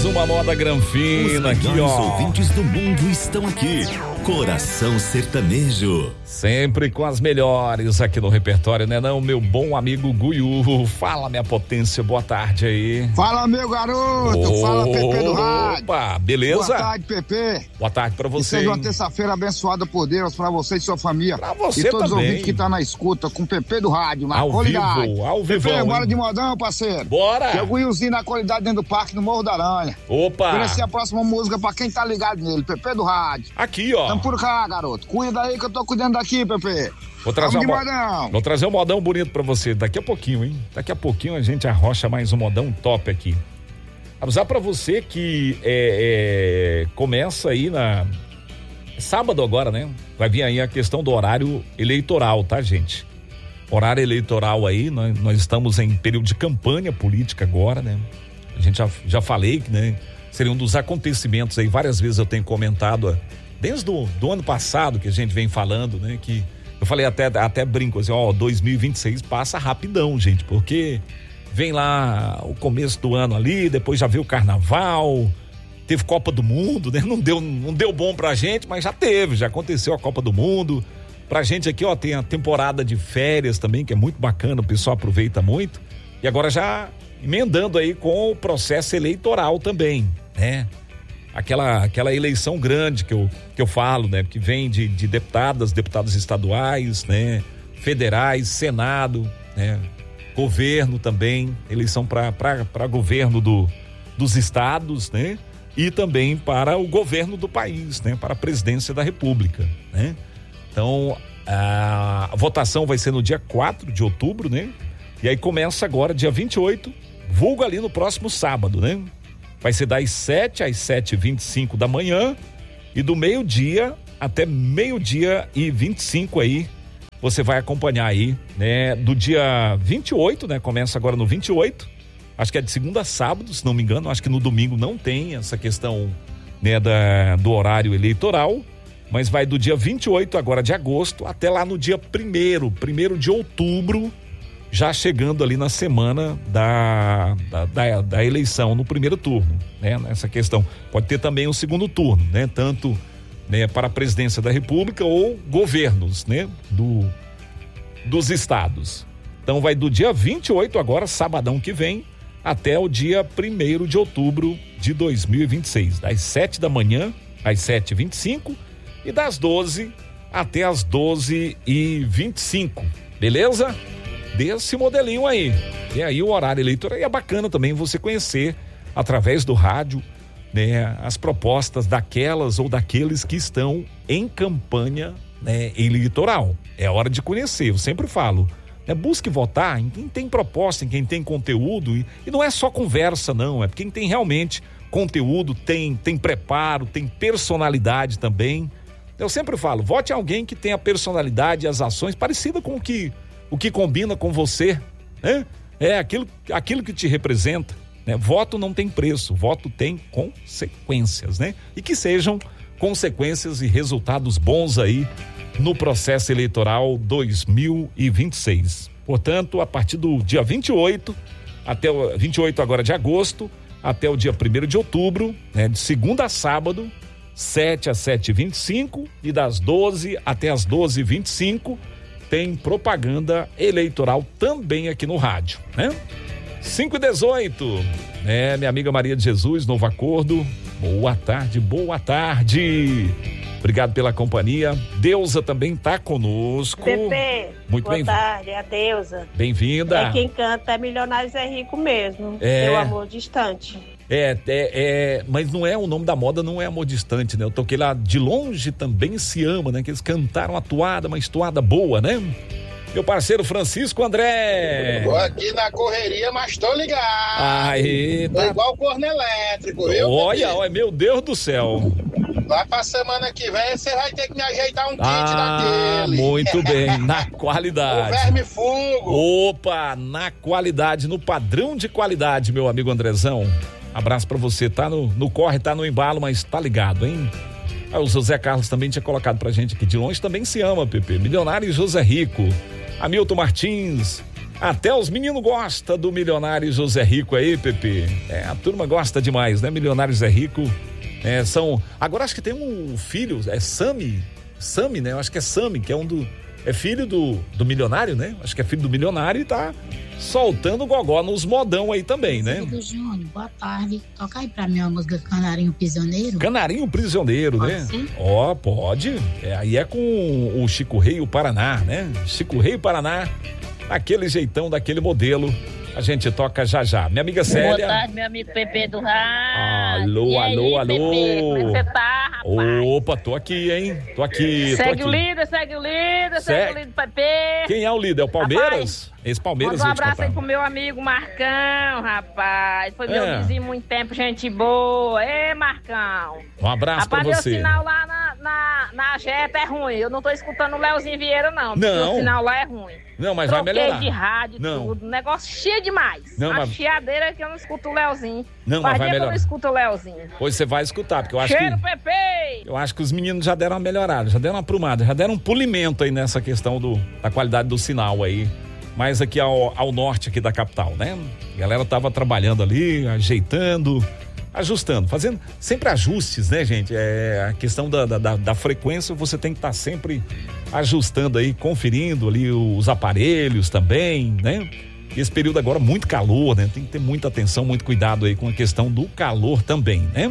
uma moda granfina aqui, ó. Os ouvintes do mundo estão aqui. Coração Sertanejo. Sempre com as melhores aqui no repertório, né não, meu bom amigo Guiú? Fala, minha potência, boa tarde aí. Fala, meu garoto, fala, Pepe do rádio. Opa, beleza? Boa tarde, Pepe. Boa tarde pra você. Que seja uma terça-feira abençoada por Deus, pra você e sua família. Pra você e todos também. os ouvintes que tá na escuta, com o Pepe do rádio, na ao qualidade. Vivo, ao vivo. Pepe, bora de modão, parceiro. Bora. Que é o Guiuzinho na qualidade dentro do parque, no Morro da Aranha. Opa. Oferecer a próxima música pra quem tá ligado nele, Pepe do rádio. Aqui, ó. Tamo por cá, garoto. Cuida aí que eu tô cuidando daqui, Pepe. Vou trazer um modão bonito pra você daqui a pouquinho, hein? Daqui a pouquinho a gente arrocha mais um modão top aqui. Avisar pra você que começa aí na sábado agora, né? Vai vir aí a questão do horário eleitoral, tá, gente? Horário eleitoral aí, nós estamos em período de campanha política agora, né? A gente já falei que, né? Seria um dos acontecimentos aí, várias vezes eu tenho comentado, desde do ano passado que a gente vem falando, né? Que eu falei até brinco assim, 2026 passa rapidão, gente, porque vem lá o começo do ano ali, depois já veio o carnaval, teve Copa do Mundo, né? Não deu bom pra gente, mas já aconteceu a Copa do Mundo. Pra gente aqui, ó, tem a temporada de férias também, que é muito bacana, o pessoal aproveita muito. E agora já emendando aí com o processo eleitoral também, né? Aquela eleição grande que eu falo, né? Que vem de deputados estaduais, né? Federais, Senado, né? Governo também, eleição para governo dos estados, né? E também para o governo do país, né? Para a presidência da República, né? Então, a votação vai ser no dia 4 de outubro, né? E aí começa agora, dia 28, vulgo ali no próximo sábado, né? Vai ser das 7 às 7h25 da manhã e do meio-dia até meio-dia e 25 aí, você vai acompanhar aí, né? Do dia 28, né? Começa agora no 28, acho que é de segunda a sábado, se não me engano, acho que no domingo não tem essa questão, né? Do horário eleitoral, mas vai do dia 28 agora de agosto até lá no dia 1º de outubro, já chegando ali na semana da eleição, no primeiro turno, né? Nessa questão. Pode ter também o segundo turno, né? Tanto, né, para a presidência da República ou governos, né? Dos estados. Então vai do dia 28 agora, sabadão que vem, até o dia 1º de outubro de 2026, das 7 da manhã às 7h25 e das 12 até as 12h25, beleza? Desse modelinho aí. E aí o horário eleitoral é bacana também você conhecer através do rádio, né, as propostas daquelas ou daqueles que estão em campanha, né, eleitoral. É hora de conhecer, eu sempre falo, né, busque votar em quem tem proposta, em quem tem conteúdo e não é só conversa não, é quem tem realmente conteúdo, tem preparo, tem personalidade também. Eu sempre falo, vote em alguém que tenha personalidade e as ações parecidas com o que combina com você, né? É aquilo que te representa, né? Voto não tem preço, voto tem consequências, né? E que sejam consequências e resultados bons aí no processo eleitoral 2026. Portanto, a partir do dia 28 até o 28 agora de agosto, até o dia 1º de outubro, né? De segunda a sábado, 7 às 7h25 e das 12 até as 12h25, tem propaganda eleitoral também aqui no rádio, né? 5h18, né? Minha amiga Maria de Jesus, Novo Acordo, boa tarde, boa tarde. Obrigado pela companhia. Deusa também tá conosco. Pepe, muito boa bem-vinda. tarde, é a Deusa. Bem-vinda. É quem canta é Milionários é Rico mesmo, É. Meu Amor Distante. Mas não é o nome da moda, não é Amor Distante, né? Eu toquei lá, De Longe Também Se Ama, né? Que eles cantaram uma toada boa, né? Meu parceiro Francisco André. Tô aqui na correria, mas tô ligado. Aí, Tô tá. igual corno elétrico, viu? Olha, meu Deus do céu. Lá pra semana que vem você vai ter que me ajeitar um kit Ah, daquele. muito bem, na O qualidade. verme fungo. Opa, na qualidade, no padrão de qualidade, meu amigo Andrezão. Abraço pra você, tá no corre, tá no embalo, mas tá ligado, hein? O José Carlos também tinha colocado pra gente aqui, De Longe Também Se Ama, Pepe. Milionário e José Rico. Hamilton Martins, Até os meninos gostam do milionário José Rico aí, Pepe. A turma gosta demais, né? Milionário José Rico. Agora acho que tem um filho, Sami, né? Eu acho que é Sami, que é filho do milionário, né? Acho que é filho do milionário e tá soltando gogó nos modão aí também, né? Júnior, boa tarde. Toca aí pra mim uma música Canarinho Prisioneiro. Canarinho Prisioneiro, pode, né? Sim? Pode. Aí é com o Chico Rei e o Paraná, né? Chico Rei e Paraná, aquele jeitão daquele modelo. A gente toca já. Minha amiga Célia. Boa tarde, meu amigo Pepe do Rádio. Alô. Pepe, como é que você tá, rapaz? Opa, tô aqui, hein? Tô aqui. Segue o líder, Pepe. Quem é o líder? É o Palmeiras? Rapaz, esse Palmeiras. manda um abraço aí pro meu amigo Marcão, rapaz. Foi meu vizinho muito tempo, gente boa. Ê, Marcão. Um abraço pra você. Rapaz, meu sinal lá na Jeta é ruim. Eu não tô escutando o Leozinho Vieira, não. Não. O sinal lá é ruim. Não, mas vai melhorar. De rádio, tudo. Negócio cheio demais. Chiadeira que eu não escuto o Leozinho. Não, mas vai melhorar. Eu não escuto o Leozinho. Pois você vai escutar, porque eu acho Cheiro, Pepe! Eu acho que os meninos já deram uma melhorada, já deram uma aprumada, já deram um polimento aí nessa questão da qualidade do sinal aí. Mais aqui ao norte aqui da capital, né? A galera tava trabalhando ali, ajeitando, ajustando, fazendo sempre ajustes, né, gente? A questão da frequência, você tem que estar sempre ajustando aí, conferindo ali os aparelhos também, né? E esse período agora, muito calor, né? Tem que ter muita atenção, muito cuidado aí com a questão do calor também, né?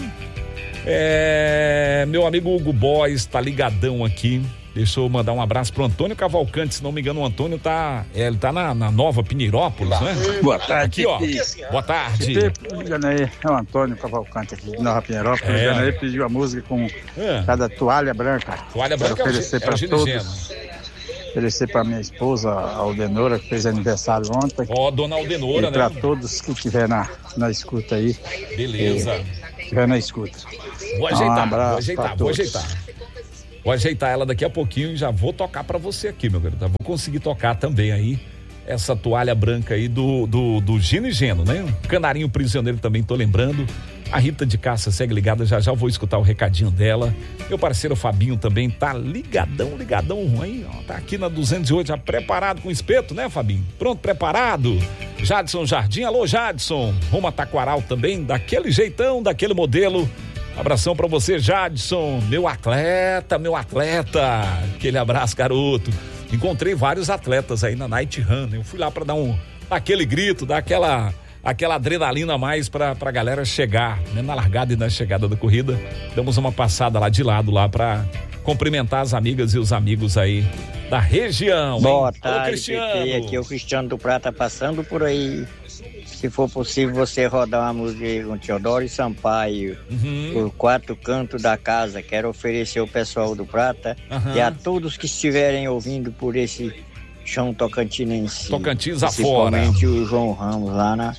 Meu amigo Hugo Boys tá ligadão aqui. Deixa eu mandar um abraço pro Antônio Cavalcante, se não me engano o Antônio ele tá na Nova Pinheirópolis, né? Boa tarde. Aqui, ó. Boa tarde. Ligando aí, é o Antônio Cavalcante aqui de Nova Pinheirópolis. Ligando aí, pediu a música com cada toalha branca. Toalha branca oferecer para todos. Oferecer para minha esposa, a Aldenora, que fez aniversário ontem. Dona Aldenora, e para todos que estiver na escuta aí. Beleza. Estiver na escuta. Vou ajeitar. Vou ajeitar ela daqui a pouquinho e já vou tocar pra você aqui, meu garoto. Vou conseguir tocar também aí essa toalha branca aí do Gino e Geno, né? Canarinho Prisioneiro também, tô lembrando. A Rita de Cássia segue ligada, já vou escutar o recadinho dela. Meu parceiro Fabinho também tá ligadão aí, ó. Tá aqui na 208, já preparado com espeto, né, Fabinho? Pronto, preparado. Jadson Jardim, alô Jadson. Rumo a Taquaral também, daquele jeitão, daquele modelo. Abração pra você, Jadson, meu atleta. Aquele abraço, garoto. Encontrei vários atletas aí na Night Run. Eu fui lá pra dar aquele grito, dar aquela adrenalina a mais pra galera chegar, né? Na largada e na chegada da corrida. Damos uma passada lá de lado lá pra cumprimentar as amigas e os amigos aí da região. Boa tarde, Pepe. Aqui é o Cristiano do Prata passando por aí. Se for possível, você rodar uma música com Teodoro Sampaio, por 4 cantos da casa. Quero oferecer ao pessoal do Prata e a todos que estiverem ouvindo por esse chão tocantinense. Tocantins afora. Principalmente o João Ramos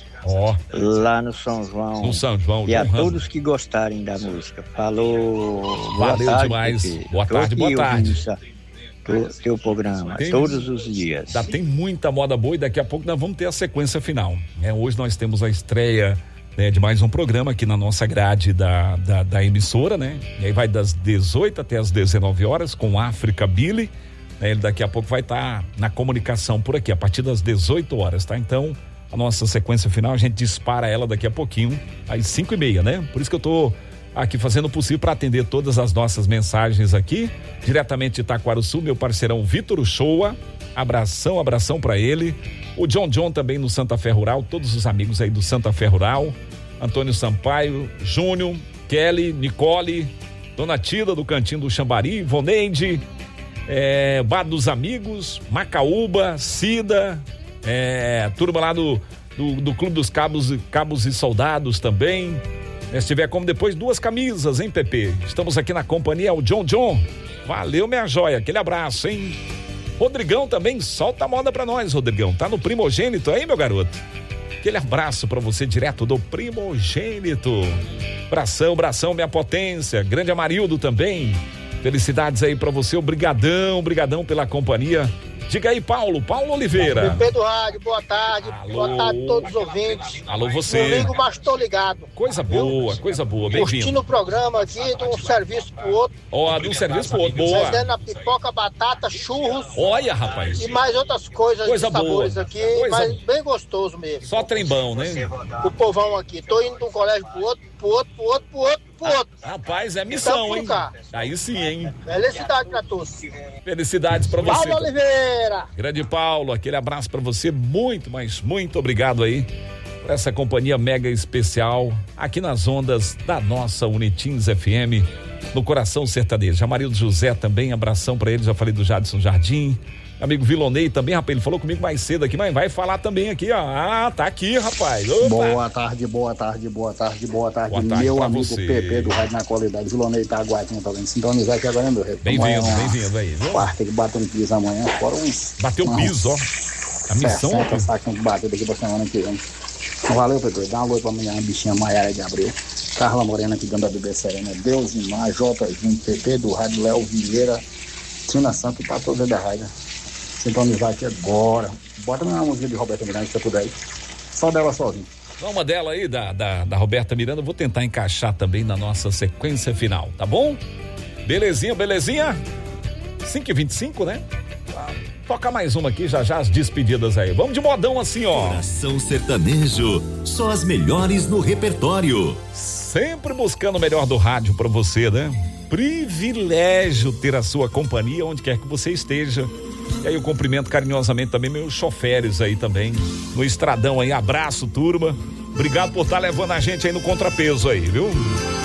lá no São João. No São João. E a todos que gostarem da música. Falou. Valeu tarde, demais. Pepe. Boa tarde. Teu programa, todos os dias. Tem muita moda boa e daqui a pouco nós vamos ter a sequência final. Hoje nós temos a estreia, né, de mais um programa aqui na nossa grade da emissora, né? E aí vai das 18 até as 19 horas com África Billy. Ele daqui a pouco vai estar na comunicação por aqui, a partir das 18 horas, tá? Então, a nossa sequência final, a gente dispara ela daqui a pouquinho, às 5h30, né? Por isso que eu tô aqui fazendo o possível para atender todas as nossas mensagens aqui, diretamente de Itaquaruçu, meu parceirão Vitor Uchoa, abração para ele, o John também no Santa Fé Rural, todos os amigos aí do Santa Fé Rural, Antônio Sampaio, Júnior, Kelly, Nicole, Dona Tida do Cantinho do Xambari, Voneide, Bar dos Amigos, Macaúba, Cida, turma lá do Clube dos Cabos e Soldados também. Se tiver como depois 2 camisas, hein, Pepe? Estamos aqui na companhia, o John. Valeu, minha joia. Aquele abraço, hein? Rodrigão também, solta a moda pra nós, Rodrigão. Tá no Primogênito aí, meu garoto? Aquele abraço pra você direto do Primogênito. Bração, minha potência. Grande Amarildo também. Felicidades aí pra você, obrigadão pela companhia. Diga aí, Paulo Oliveira. PP do Rádio, boa tarde. Alô. Boa tarde a todos os ouvintes. Alô, você. Domingo, mas tô ligado. Coisa boa, bem-vindo. Curtindo o programa aqui, de um serviço pro outro. Ó, de um serviço pro outro, boa. Vendendo a pipoca, batata, churros. Olha, rapaz. E mais outras coisas, sabores boa. aqui, mas bem gostoso mesmo. Só trembão, né? O povão aqui. Tô indo de um colégio pro outro. Rapaz, é missão, hein? Aí sim, hein? Felicidade pra todos. Felicidades pra você. Paulo Oliveira. Grande Paulo, aquele abraço pra você. Muito, mas muito obrigado aí por essa companhia mega especial aqui nas ondas da nossa Unitins FM, no coração sertanejo. Amarildo José também, abração pra ele. Já falei do Jadson Jardim. Amigo Vilonei também, rapaz, ele falou comigo mais cedo aqui, mas vai falar também aqui, ó. Ah, tá aqui, rapaz. Opa. Boa tarde. Meu amigo você. PP do Rádio na Qualidade. Vilonei tá aguardando, tá vendo? Sintonizar aqui agora, meu rei. Bem-vindo aí, viu? Quarta que bate um piso amanhã, fora uns... Bateu o piso, ó. A missão... 60 saquinhos de bater daqui pra semana que vem. Valeu, PP. Dá uma oi pra minha bichinha Maiara de Abreu. Carla Morena aqui dando a bebê serena. Deus e Mar, J. Junto, PP do Rádio, Léo Vieira, Tina Santo e pra todos da rádio. Sintonizar aqui agora. Bota uma música de Roberta Miranda, se você puder aí. Só dela sozinha. Uma dela aí, da Roberta Miranda, eu vou tentar encaixar também na nossa sequência final, tá bom? Belezinha? 5h25, né? Toca mais uma aqui, já as despedidas aí. Vamos de modão assim, ó. Coração Sertanejo, só as melhores no repertório. Sempre buscando o melhor do rádio pra você, né? Privilégio ter a sua companhia onde quer que você esteja. E aí eu cumprimento carinhosamente também meus choferes aí também, no estradão aí, abraço turma, obrigado por estar levando a gente aí no contrapeso aí, viu?